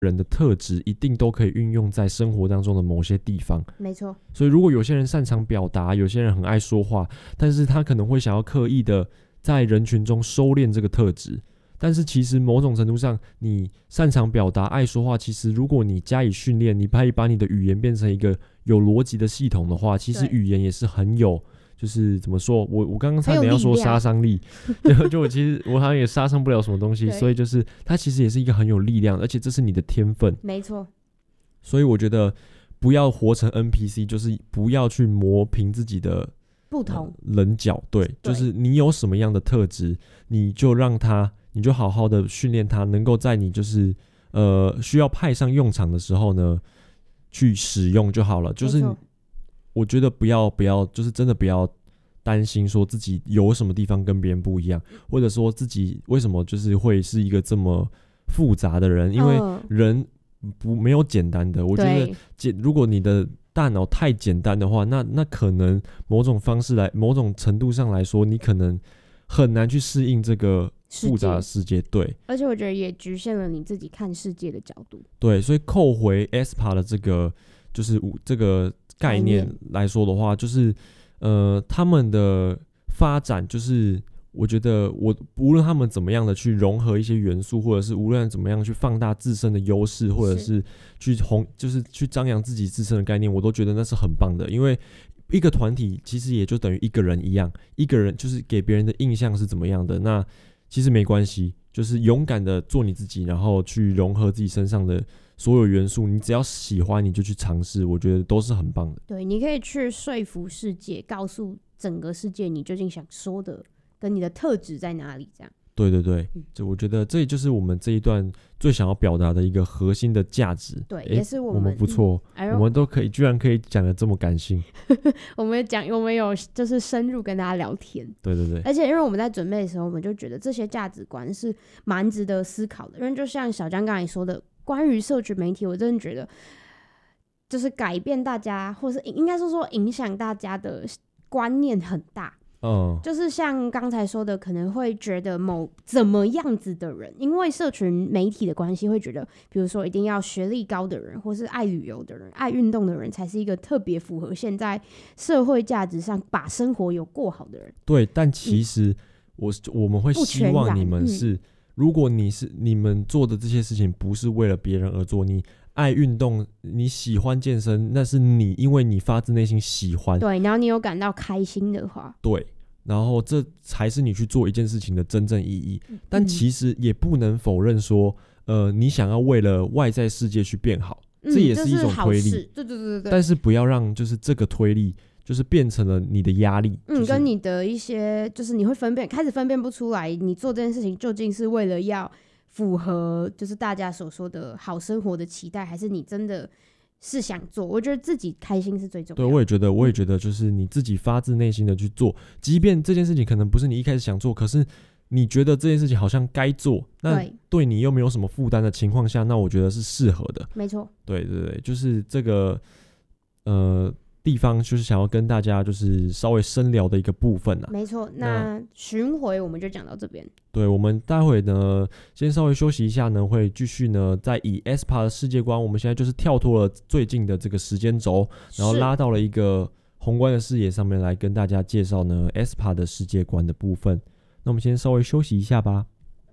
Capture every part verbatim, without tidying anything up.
人的特质一定都可以运用在生活当中的某些地方。 没错。 所以如果有些人擅长表达，有些人很爱说话，但是他可能会想要刻意的在人群中收敛这个特质。但是其实某种程度上，你擅长表达、爱说话，其实如果你加以训练，你可以把你的语言变成一个有逻辑的系统的话，其实语言也是很有，就是怎么说，我我刚刚差点要说杀伤力，就就我其实我好像也杀伤不了什么东西，所以就是它其实也是一个很有力量的，而且这是你的天分， 没错。 所以我觉得不要活成 N P C， 就是不要去磨平自己的不同、 呃、棱角，对，就是你有什么样的特质，你就让它。你就好好的训练它，能够在你就是呃需要派上用场的时候呢，去使用就好了。就是我觉得不要不要，就是真的不要担心说自己有什么地方跟别人不一样，或者说自己为什么就是会是一个这么复杂的人，因为人不没有简单的。我觉得简如果你的大脑太简单的话，那那可能某种方式来，某种程度上来说，你可能很难去适应这个。复杂的世界，对， 而且我觉得也局限了你自己看世界的角度。 对，所以扣回 E S P A 的这个就是这个概念来说的话，就是呃，他们的发展，就是我觉得我无论他们怎么样的去融合一些元素，或者是无论怎么样去放大自身的优势，或者是去红，就是去张扬自己自身的概念，我都觉得那是很棒的，因为。一个团体其实也就等于一个人一样，一个人就是给别人的印象是怎么样的，那其实没关系，就是勇敢的做你自己，然后去融合自己身上的所有元素，你只要喜欢你就去尝试，我觉得都是很棒的。 对，你可以去说服世界，告诉整个世界你究竟想说的跟你的特质在哪里，这样。 对对对，就我觉得这也就是我们这一段最想要表达的一个核心的价值。 对，也是我们我们不错、嗯哎，我们都可以居然可以讲得这么感性。 我们讲，我们有就是深入跟大家聊天。 对对对， 而且因为我们在准备的时候，我们就觉得这些价值观是蛮值得思考的。因为就像小江刚才说的，关于社群媒体，我真的觉得就是改变大家，或是应该说说影响大家的观念很大。嗯，就是像刚才说的，可能会觉得某怎么样子的人，因为社群媒体的关系，会觉得，比如说一定要学历高的人，或是爱旅游的人、爱运动的人，才是一个特别符合现在社会价值上把生活有过好的人。 对，但其实我、嗯、我们会希望你们是，嗯、如果你是你们做的这些事情不是为了别人而做，你爱运动，你喜欢健身，那是你因为你发自内心喜欢， 对，然后你有感到开心的话， 对，然后这才是你去做一件事情的真正意义。嗯、但其实也不能否认说，呃，你想要为了外在世界去变好，嗯、这也是一种推力， 对对对对。 但是不要让就是这个推力就是变成了你的压力， 嗯， 就是、 跟你的一些就是你会分辨，开始分辨不出来，你做这件事情究竟是为了要符合就是大家所说的好生活的期待，还是你真的是想做。我觉得自己开心是最重要的。 对，我也觉得我也觉得就是你自己发自内心的去做，即便这件事情可能不是你一开始想做，可是你觉得这件事情好像该做，那对你又没有什么负担的情况下，那我觉得是适合的。 没错， 对对对，就是这个呃地方就是想要跟大家就是稍微深聊的一个部分啊。 没错，那巡回我们就讲到这边。 对，我们待会呢先稍微休息一下呢，会继续呢再以 E S P A 的世界观，我们现在就是跳脱了最近的这个时间轴，然后拉到了一个宏观的视野上面来跟大家介绍呢 E S P A 的世界观的部分。那我们先稍微休息一下吧。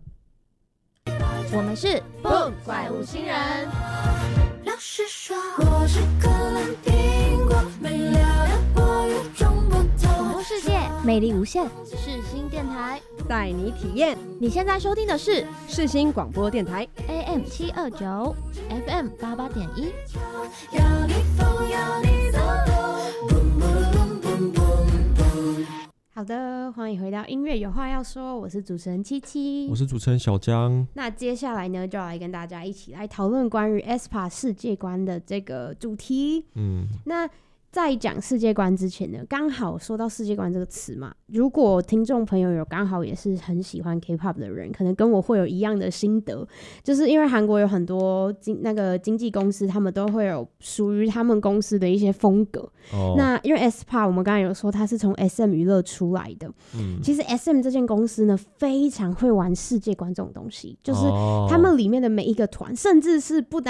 我们是 Boom 怪物新人。 老实说，我是可怜苹果，没料到我与众不同。 网世界魅力无限，世新电台带你体验。 你现在收听的是世新广播电台 A M 七二九 F M 八八点一。 要你疯，要你走路。 好的，欢迎回到音乐有话要说，我是主持人七七， 我是主持人小江。 那接下来呢，就要来跟大家一起来讨论关于 E S P A 世界观的这个主题。嗯，那在讲世界观之前呢，刚好说到世界观这个词嘛，如果听众朋友有刚好也是很喜欢 K-pop 的人，可能跟我会有一样的心得，就是因为韩国有很多经那个经纪公司，他们都会有属于他们公司的一些风格。 哦、 那因为 S P A 我们刚才有说它是从 S M 娱乐出来的， 嗯， 其实 S M 这间公司呢非常会玩世界观这种东西，就是他们里面的每一个团，甚至是不单